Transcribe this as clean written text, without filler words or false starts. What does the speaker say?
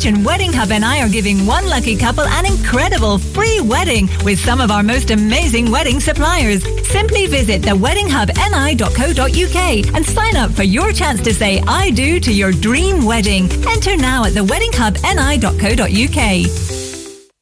and Wedding Hub NI are giving one lucky couple an incredible free wedding with some of our most amazing wedding suppliers. Simply visit theweddinghubni.co.uk and sign up for your chance to say I do to your dream wedding. Enter now at theweddinghubni.co.uk.